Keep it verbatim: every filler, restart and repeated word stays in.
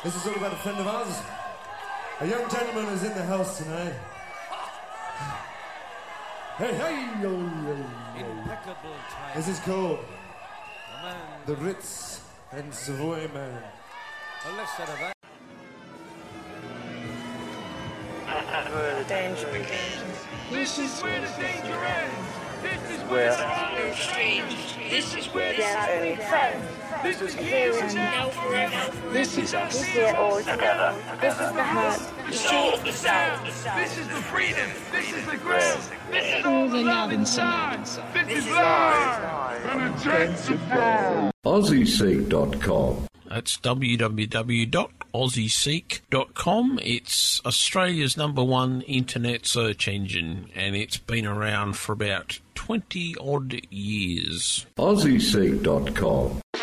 This is all about a friend of ours. A young gentleman is in the house tonight. Hey, hey, yo, yo, yo. Impeccable time. This is called The man. The Ritz and Savoy Man. Well, let's set about. Where the danger begins. This is where the danger ends. This is Where where the strange. This is where the there are only friends. This is here and now forever. This is us. This year all together. This is the hurt, The soul, the sound. This is the freedom. This is the ground. This is all the love inside. This is live and intensified. Aussie Seek dot com. That's w w w dot aussie seek dot com. It's Australia's number one internet search engine, and it's been around for about twenty odd years. Aussie Seek dot com.